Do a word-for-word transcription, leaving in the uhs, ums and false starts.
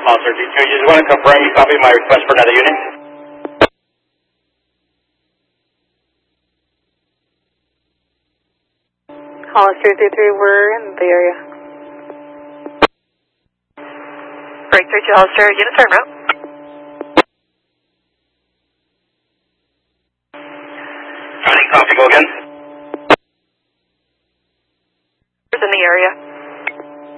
Officer D two, you just want to confirm you copy my request for another unit? Hollister three three, we're in the area. Break three two Hollister, units are en route. Copy, go again.